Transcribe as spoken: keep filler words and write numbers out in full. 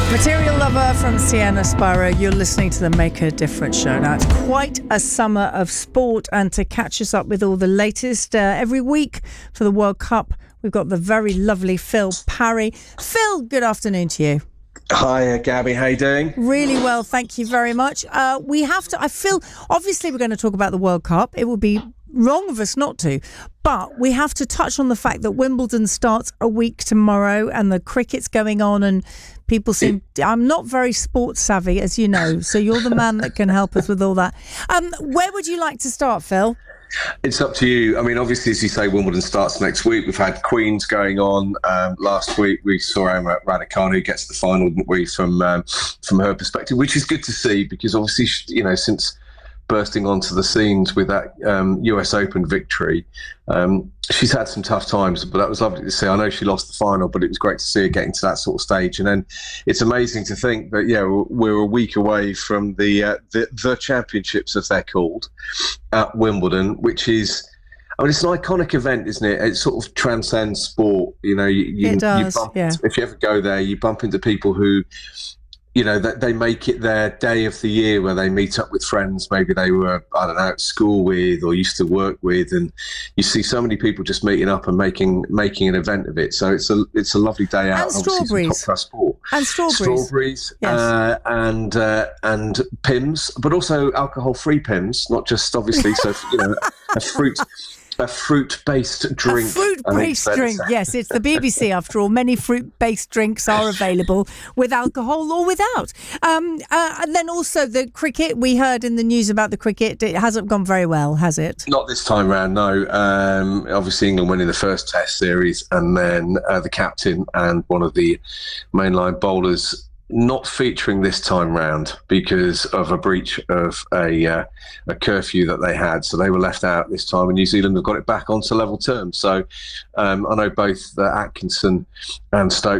Material Lover from Sienna Sparrow. You're listening to the Make a Difference show. Now, it's quite a summer of sport, and to catch us up with all the latest uh, every week for the World Cup, we've got the very lovely Phil Parry. Phil, good afternoon to you. Hi, uh, Gabby. How you doing? Really well, thank you very much. Uh, we have to, I feel, obviously we're going to talk about the World Cup. It would be wrong of us not to, but we have to touch on the fact that Wimbledon starts a week tomorrow and the cricket's going on, and people seem, I'm not very sports savvy, as you know, so you're the man that can help us with all that. Um, where would you like to start, Phil? It's up to you. I mean, obviously, as you say, Wimbledon starts next week. We've had Queens going on. Um, last week, we saw Emma Raducanu who gets the final, didn't we, from um, from her perspective, which is good to see because obviously, you know, since bursting onto the scenes with that um, U S Open victory, um, she's had some tough times, but that was lovely to see. I know she lost the final, but it was great to see her getting to that sort of stage. And then it's amazing to think that, yeah, we're a week away from the uh, the, the championships, as they're called, at Wimbledon, which is, I mean, it's an iconic event, isn't it? It sort of transcends sport. You know, you, you, it does, you bump, yeah. If you ever go there, you bump into people who, you know, that they make it their day of the year where they meet up with friends maybe they were, I don't know, at school with or used to work with, and you see so many people just meeting up and making making an event of it. So it's a it's a lovely day out. And strawberries. Top class sport. And strawberries. Strawberries, yes. uh, and uh, and Pimm's, but also alcohol-free Pimm's, not just obviously so you know a fruit. A fruit-based drink. A fruit-based drink, yes. It's the B B C, after all. Many fruit-based drinks are available with alcohol or without. Um, uh, and then also the cricket. We heard in the news about the cricket. It hasn't gone very well, has it? Not this time round, no. Um, obviously, England winning the first Test series, and then uh, the captain and one of the mainline bowlers not featuring this time round because of a breach of a uh, a curfew that they had, so they were left out this time, and New Zealand have got it back onto level terms. So um, I know both uh, Atkinson and Stokes